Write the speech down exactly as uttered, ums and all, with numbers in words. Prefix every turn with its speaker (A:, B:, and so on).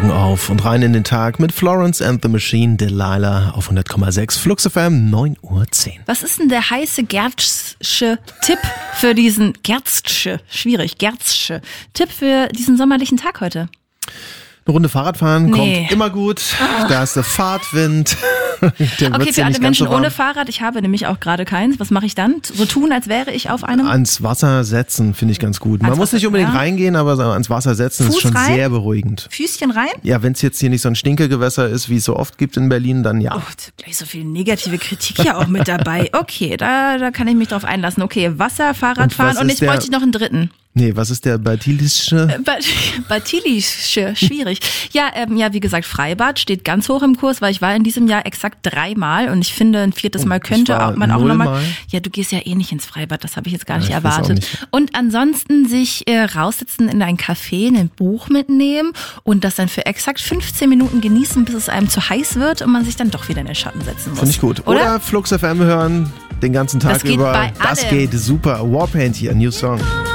A: Augen auf und rein in den Tag mit Florence and the Machine, Delilah auf hundert Komma sechs, Flux F M, neun Uhr zehn.
B: Was ist denn der heiße Gertzsche Tipp für diesen, Gertzsche, schwierig, Gertzsche Tipp für diesen sommerlichen Tag heute?
A: Eine Runde Fahrradfahren
B: Nee.
A: kommt immer gut. Oh. Da ist der Fahrtwind. Der
B: Okay, für alle Menschen ohne Fahrrad, ich habe nämlich auch gerade keins. Was mache ich dann? So tun, als wäre ich auf einem...
A: Ans Wasser setzen finde ich ganz gut. Man
B: Ans
A: muss
B: Wasser,
A: nicht unbedingt
B: ja.
A: reingehen, aber so ans Wasser setzen
B: Fuß
A: ist schon
B: rein?
A: sehr beruhigend.
B: Füßchen rein?
A: Ja, wenn es jetzt hier nicht so ein Stinkegewässer ist, wie es so oft gibt in Berlin, dann ja.
B: Oh, gleich so viel negative Kritik ja auch mit dabei. Okay, da, da kann ich mich drauf einlassen. Okay, Wasser, Fahrradfahren
A: Und was
B: und,
A: ist
B: ich
A: der-
B: wollte noch einen dritten.
A: Nee, was ist der batilische?
B: Batilische, schwierig. Ja, ähm, ja, wie gesagt, Freibad steht ganz hoch im Kurs, weil ich war in diesem Jahr exakt dreimal und ich finde, ein viertes Mal
A: ich
B: könnte
A: war
B: auch, man auch nochmal.
A: nullmal.
B: Ja, du gehst ja eh nicht ins Freibad, das habe ich jetzt gar nicht
A: Ja, ich weiß auch
B: erwartet.
A: nicht.
B: Und ansonsten sich äh, raussitzen in ein Café, ein Buch mitnehmen und das dann für exakt fünfzehn Minuten genießen, bis es einem zu heiß wird und man sich dann doch wieder in den Schatten setzen muss.
A: Finde ich gut.
B: Oder?
A: Oder Flux F M hören den ganzen Tag
B: Das geht
A: über.
B: bei
A: Das
B: allem.
A: geht super. Warpaint hier, New Song.